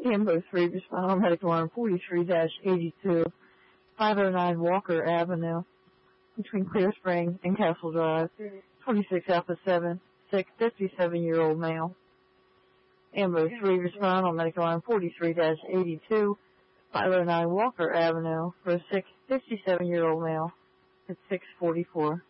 Ambo 3, respond on medical line 43-82, 509 Walker Avenue, between Clear Spring and Castle Drive, 26 Alpha 7, sick 57-year-old male. Ambo 3, respond on medical line 43-82, 509 Walker Avenue, for a sick 57-year-old male at 644.